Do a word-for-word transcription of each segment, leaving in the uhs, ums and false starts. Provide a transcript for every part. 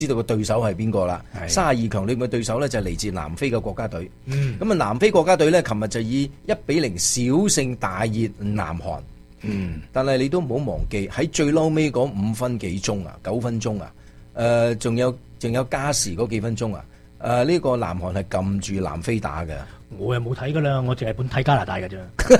知道個對手係邊個啦。三十二強裏面嘅對手咧就係嚟自南非嘅國家隊。 嗯， 咁啊南非國家隊咧，琴日就以一比零小勝大熱南韓。 嗯， 但係你都唔好忘記喺最嬲尾嗰五分幾鐘啊，九分鐘啊，誒、呃，仲有仲有加時嗰幾分鐘啊，誒、呃，呢、這個南韓係撳住南非打嘅。 我又冇睇噶啦，我淨係本睇加拿大嘅啫。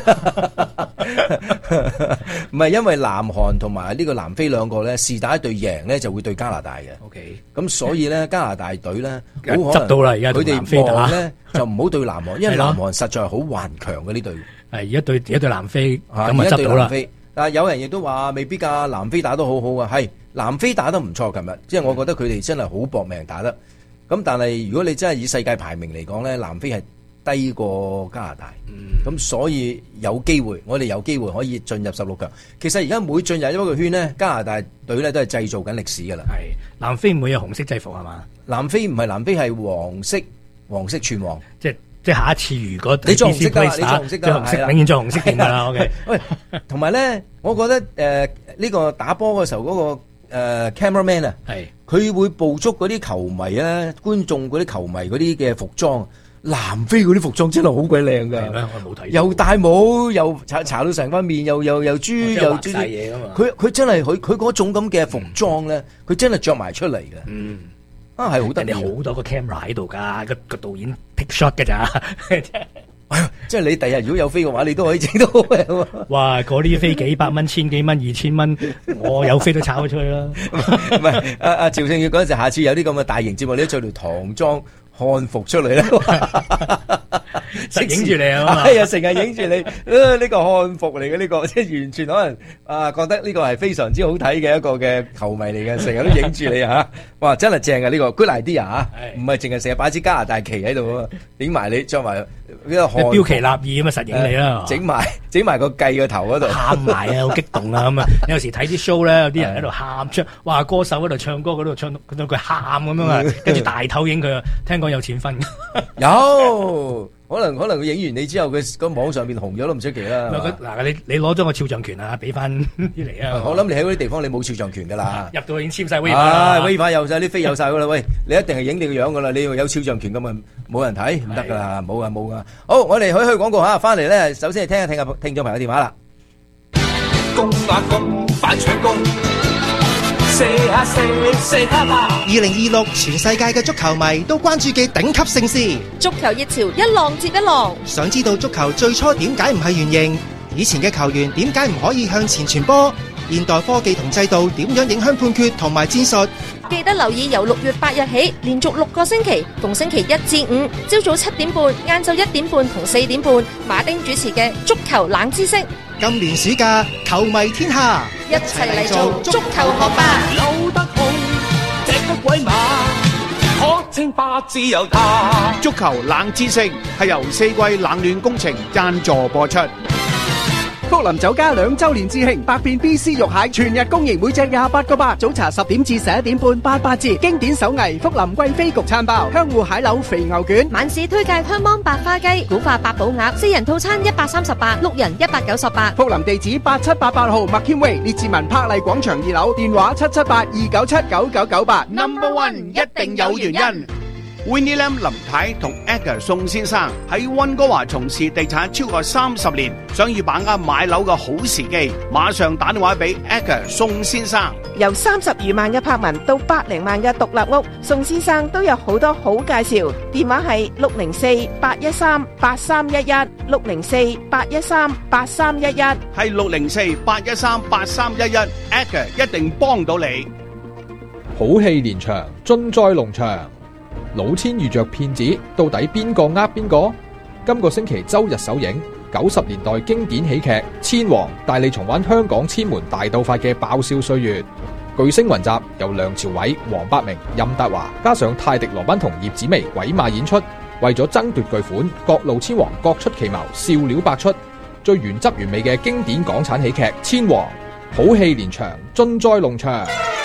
唔係因為南韓同埋呢個南非兩個咧，是打一隊贏咧就會對加拿大嘅。 O K， 咁所以咧加拿大隊咧好執到啦，而家佢哋望咧就唔好對南韓，因為南韓實在係好頑強嘅呢隊。 係而家對而家對南非咁啊執到啦。 但係有人亦都話未必㗎，南非打得好好啊，係南非打得唔錯，琴日即係我覺得佢哋真係好搏命打得。咁但係如果你真係以世界排名嚟講咧，南非係低過加拿大，咁、嗯、所以有機會，我哋有機會可以進入十六強。其實而家每進入一個圈呢，加拿大隊咧都係製造緊歷史噶啦。 係南非唔會有紅色制服係嘛？ 南非唔係南非係黃色，黃色全黃。 即係即係下一次如果你着紅色得啦，你着紅色得啦， 紅色永遠着紅色點噶啦。O K， 喂，同埋咧，我覺得誒呢、呃這個打波嘅時候嗰、那個誒、呃、cameraman 啊， 係佢會捕捉嗰啲球迷啊、觀眾嗰啲球迷嗰啲嘅服裝。南非嗰啲服裝真係好鬼靚噶， 我冇睇， 又戴帽，又搽搽到成塊面，又又又豬，又畫晒嘢噶嘛。 佢佢真係佢佢嗰種咁嘅服裝咧，佢、嗯、真係着埋出嚟嘅。 嗯， 啊係好得意。 人哋好多個 camera 喺度噶，個個導演 take shot 噶咋。 即係你第日如果有飛嘅話，你都可以整到嘅。 哇！嗰啲飛幾百蚊、千幾蚊、二千蚊，我有飛都炒咗出去啦。 唔係，阿阿趙勝宇嗰陣時，下次有啲咁嘅大型節目，你都着條唐裝漢服出嚟咧， 實影住你啊嘛！ 係啊，成日影住你，呢、啊這個漢服嚟嘅呢個，即係完全可能啊，覺得呢個係非常之好睇嘅一個嘅球迷嚟嘅，成日都影住你吓，哇，真係正啊！呢、這個 good idea 啊，唔係淨係成日擺支加拿大旗喺度啊，影埋你着埋呢個漢服， 標奇立異咁啊，實影你啦， 整埋整埋個計個頭嗰度， 喊埋啊，好激動啊咁啊！有時睇啲 show 咧，有啲人喺度喊出，哇，歌手喺度唱歌嗰度唱到佢喊咁樣啊，跟住大頭影佢啊，聽講有錢分， 有可能可能佢影完你之後，佢個網上邊紅咗都唔出奇啦。 嗱，你你攞咗個肖像權啊，俾翻啲嚟啊！ 我諗你喺嗰啲地方你冇肖像權噶啦， 入到已經簽晒 waiver 啦 ，waiver有晒啲飛有晒噶啦。喂，你一定係影你個樣噶啦，你要有肖像權咁啊，冇人睇唔得噶啦，冇啊冇啊。好，我哋去去廣告吓，翻嚟咧，首先係聽一聽下聽眾朋友電話啦。 公啊公，快搶攻！射下射，射下吧！ 二零二六全世界嘅足球迷都關注嘅頂級盛事， 足球熱潮一浪接一浪。 想知道足球最初點解唔係圓形？以前嘅球員點解唔可以向前傳波？現代科技同制度點樣影響判決同埋戰術？ 記得留意由六月八日起，連續六個星期，逢星期一至五，朝早七點半、晏晝一點半同四點半，馬丁主持嘅足球冷知識。 今年暑假，球迷天下， 一齊嚟做足球學霸。 扭得好，踢得鬼馬，可稱霸自由他。 足球冷知識係由四季冷暖工程贊助播出。福林酒家兩周年致慶，百變 B C 肉蟹全日供應，每隻廿八個八。早茶十點至十一點半，八八折。經典手藝福林貴妃焗餐包，香芋蟹柳肥牛卷。 晚市推介香芒白花雞、古法八寶鴨，四人套餐一百三十八，六人一百九十八。 福林地址八七八八號麥謙威列治文柏麗廣場二樓，電話七七八二九七九九九八。Number One 一定有原因。Winnie Lam 林太同 Edgar 宋先生喺溫哥華從事地產超過三十年，想要把握買樓嘅好時機，馬上打電話俾 Edgar 宋先生。 由三十餘萬嘅柏文到百零萬嘅獨立屋，宋先生都有好多好介紹。電話係六零四八一三八三一一，六零四八一三八三一一， 係六零四八一三八三一一 ，Edgar 一定幫到你。 好戲連場，盡在龍場。老千遇着騙子，到底邊個呃邊個？今個星期周日首映九十年代經典喜劇《千王》，帶你重溫香港千門大鬥法嘅爆笑歲月。巨星雲集，由梁朝偉、黃百鳴、任達華加上泰迪羅賓同葉子楣鬼馬演出，為咗爭奪巨款，各路千王各出奇謀，笑料百出。最原汁原味嘅經典港產喜劇《千王》，好戲連場，盡在龍場。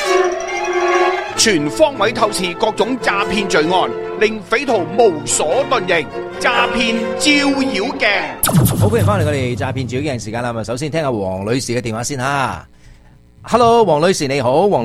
全方位透視各種詐騙罪案，令匪徒無所遁形。詐騙照妖鏡， 好，歡迎翻嚟我哋詐騙照妖鏡時間啦。咁首先聽下黃女士嘅電話先吓。Hello， 黃女士你好，黃